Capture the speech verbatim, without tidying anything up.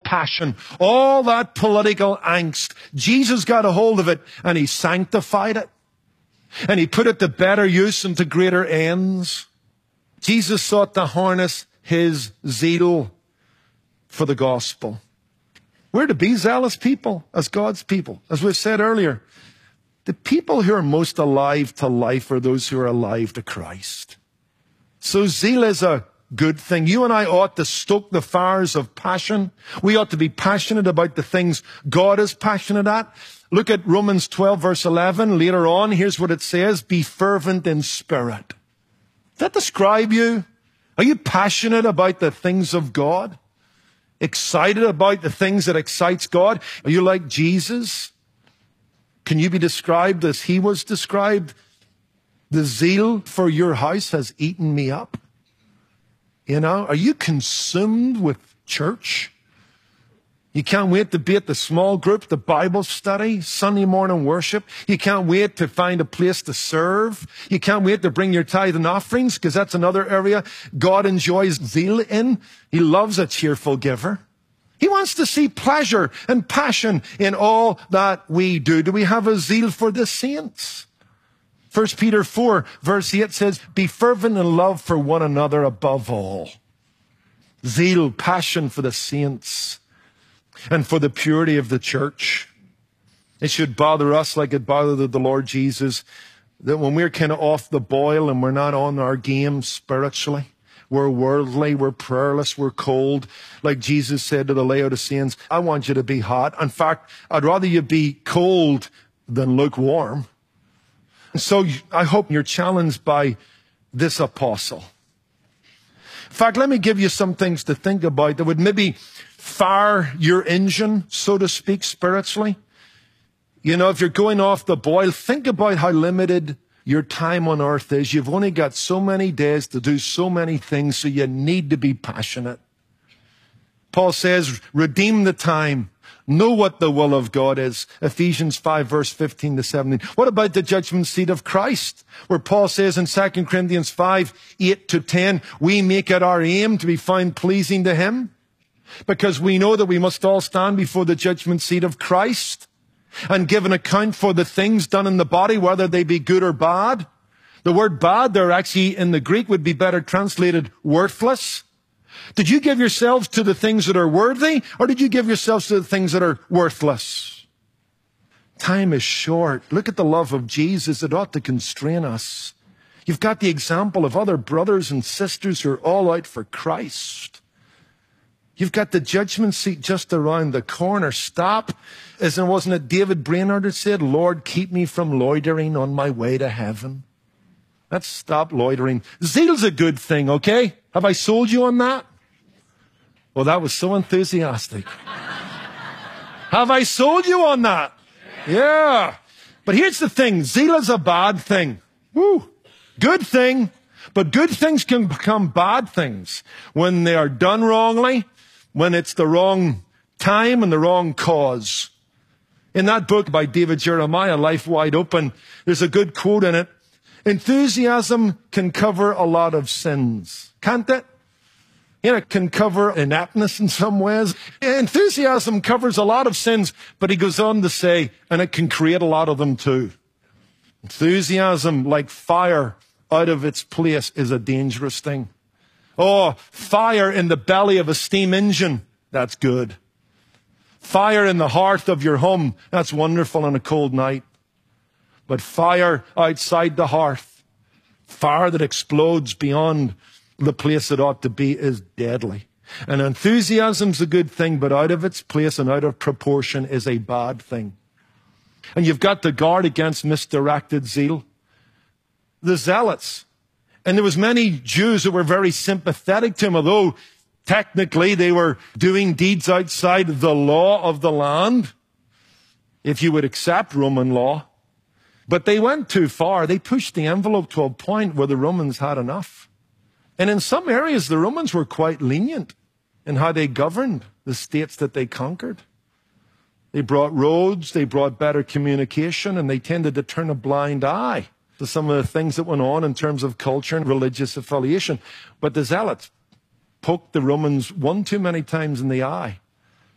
passion, all that political angst. Jesus got a hold of it and he sanctified it. And he put it to better use and to greater ends. Jesus sought to harness his zeal for the gospel. We're to be zealous people as God's people. As we said earlier, the people who are most alive to life are those who are alive to Christ. So zeal is a good thing. You and I ought to stoke the fires of passion. We ought to be passionate about the things God is passionate at. Look at Romans twelve, verse eleven. Later on, here's what it says. Be fervent in spirit. Does that describe you? Are you passionate about the things of God? Excited about the things that excites God? Are you like Jesus? Can you be described as he was described? The zeal for your house has eaten me up. You know, are you consumed with church? You can't wait to be at the small group, the Bible study, Sunday morning worship. You can't wait to find a place to serve. You can't wait to bring your tithe and offerings, because that's another area God enjoys zeal in. He loves a cheerful giver. He wants to see pleasure and passion in all that we do. Do we have a zeal for the saints? First Peter four, verse eight says, be fervent in love for one another above all. Zeal, passion for the saints and for the purity of the church. It should bother us like it bothered the Lord Jesus, that when we're kind of off the boil and we're not on our game spiritually, we're worldly, we're prayerless, we're cold. Like Jesus said to the Laodiceans, I want you to be hot. In fact, I'd rather you be cold than lukewarm. And so I hope you're challenged by this apostle. In fact, let me give you some things to think about that would maybe fire your engine, so to speak, spiritually. You know, if you're going off the boil, think about how limited your time on earth is. You've only got so many days to do so many things, so you need to be passionate. Paul says, redeem the time. Know what the will of God is. Ephesians five, verse fifteen to seventeen. What about the judgment seat of Christ? Where Paul says in Second Corinthians five, eight to ten, we make it our aim to be found pleasing to him, because we know that we must all stand before the judgment seat of Christ and give an account for the things done in the body, whether they be good or bad. The word bad there actually in the Greek would be better translated worthless. Did you give yourselves to the things that are worthy, or did you give yourselves to the things that are worthless? Time is short. Look at the love of Jesus. It ought to constrain us. You've got the example of other brothers and sisters who are all out for Christ. You've got the judgment seat just around the corner. Stop. Isn't, wasn't it David Brainerd who said, Lord, keep me from loitering on my way to heaven? Let's stop loitering. Zeal's a good thing, okay? Have I sold you on that? Well, that was so enthusiastic. Have I sold you on that? Yeah. But here's the thing. Zeal is a bad thing. Woo. Good thing. But good things can become bad things when they are done wrongly, when it's the wrong time and the wrong cause. In that book by David Jeremiah, Life Wide Open, there's a good quote in it. Enthusiasm can cover a lot of sins, can't it? You know, it can cover inaptness in some ways. Enthusiasm covers a lot of sins, but he goes on to say, and it can create a lot of them too. Enthusiasm, like fire out of its place, is a dangerous thing. Oh, fire in the belly of a steam engine, that's good. Fire in the hearth of your home, that's wonderful on a cold night. But fire outside the hearth, fire that explodes beyond the place it ought to be, is deadly. And enthusiasm's a good thing, but out of its place and out of proportion is a bad thing. And you've got to guard against misdirected zeal. The zealots. And there was many Jews who were very sympathetic to him, although technically they were doing deeds outside the law of the land, if you would accept Roman law. But they went too far. They pushed the envelope to a point where the Romans had enough. And in some areas, the Romans were quite lenient in how they governed the states that they conquered. They brought roads, they brought better communication, and they tended to turn a blind eye to some of the things that went on in terms of culture and religious affiliation. But the Zealots poked the Romans one too many times in the eye.